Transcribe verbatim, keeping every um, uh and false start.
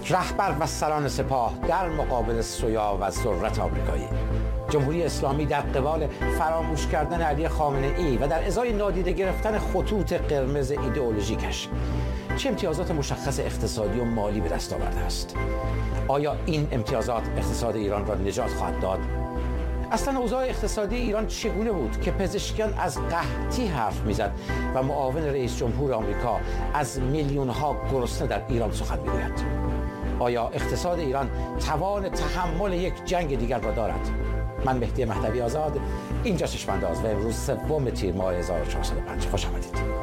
رهبر و سران سپاه در مقابل سویا و ذرت آمریکایی. جمهوری اسلامی در قبال فراموش کردن علی خامنه ای و در ازای نادیده گرفتن خطوط قرمز ایدئولوژیکش چه امتیازات مشخص اقتصادی و مالی به دست آورده است؟ آیا این امتیازات اقتصاد ایران را نجات خواهد داد؟ اصلا اوضاع اقتصادی ایران چگونه بود که پزشکیان از قحطی حرف میزد و معاون رئیس جمهور آمریکا از میلیون ها گرسنه در ایران سخن میگوید؟ آیا اقتصاد ایران توان تحمل یک جنگ دیگر را دارد؟ من مهدی مهدوی آزاد، اینجا چشم‌انداز و امروز سوم تیر ماه هزار و چهارصد و پنج. خوش آمدید.